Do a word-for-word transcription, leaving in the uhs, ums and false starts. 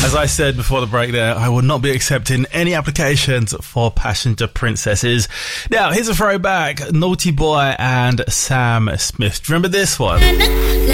As I said before the break there, I will not be accepting any applications for passenger princesses. Now, here's a throwback. Naughty Boy and Sam Smith. Do you remember this one?